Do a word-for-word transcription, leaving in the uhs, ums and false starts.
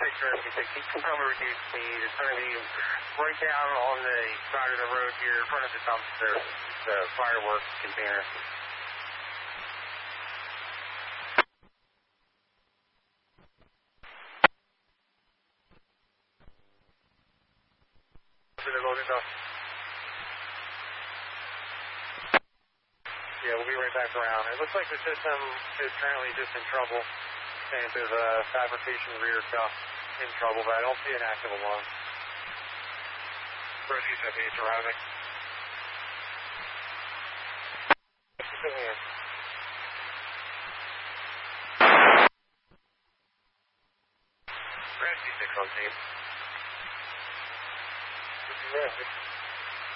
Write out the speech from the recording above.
six Rescue six, keep confirm reduced speed. It's going to be right down on the side of the road here in front of the dumpster, the fireworks container. Yeah, we'll be right back around. It looks like the system is currently just in trouble, and there's a fabrication rear cuff in trouble, but I don't see an active alarm. Rescue seven eight arriving. Still here. Rescue six on scene. This is Rescue.